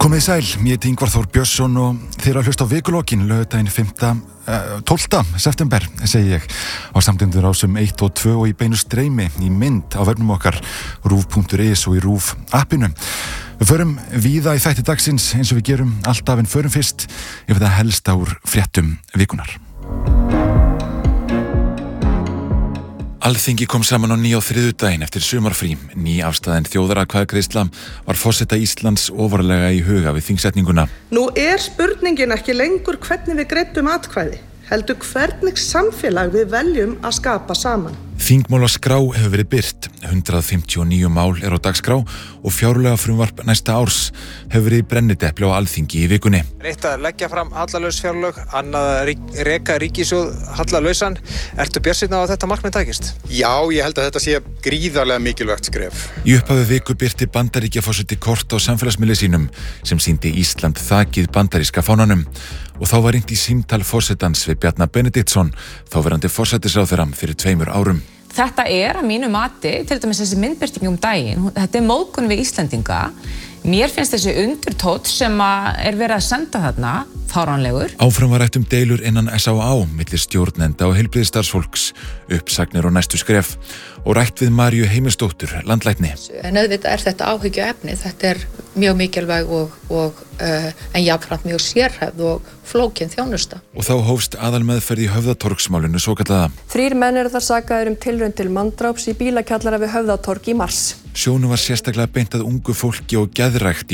Komið sæl, ég heiti Ingvar Þór Björnsson og þið eru að hlusta á Vikulokin, laugardaginn 12. september, segi ég, á samtengdur ásum 1 og 2 og í beinu streymi í mynd á vefnum okkar rúv.is og í RÚV appinu. Við förum víða í þætti dagsins eins og við gerum alltaf, en förum fyrst yfir það helsta úr fréttum vikunar. Alþingi kom saman á ný á þriðjudaginn eftir sumarfrí. Ný afstaðin þjóðaratkvæðagreiðsla var forseta Íslands ofarlega í huga við þingsetninguna. Nú spurningin ekki lengur hvernig við greiddum atkvæði, heldur hvernig samfélag við veljum að skapa saman. Þingmálaskrá hefur verið birt. 159 mál á dagskrá og fjárlagafrumvarp næsta árs hefur verið í brennidepli á Alþingi í vikunni. Eitt að leggja fram hallalaus fjárlög, annað að reka ríkissjóð hallalausan. Ertu bjartsýnn á að þetta markmið takist? Já, ég held að þetta sé gríðarlega mikilvægt skref. Í upphafi viku birti Bandaríkjaforseti kort á samfélagsmiðli sínum sem sýndi Ísland þakið bandaríska fánanum. Og þá var reynt í símtal forsetans við Bjarna Benediktsson, þáverandi forsætisráðherra fyrir 2 árum. Þetta að mínu mati, til dæmis þessi myndbirting daginn, þetta móðgun við Íslendinga. Mér finnst þessi undirtótt sem verið að senda þarna fáránlegur. Áfram var rætt deilur innan SÁÁ milli stjórnenda og heilbrigðisstarfsfólks, uppsagnir og næstu skref og rætt við Maríu Heimilsdóttur, landlækni. En auðvitað þetta áhyggjuefni, þetta mjög mikilvæg en jafnframt mjög sérhæfð og flókin þjónusta. Og þá hófst aðalmeðferð í Höfðatorgsmálinu svokallaða. 3 menn eru þar sakaðir tilraun til manndráps í bílakjallara við Höfðatorg í mars. Sjónu var sérstaklega beint að ungu fólki og geðrækt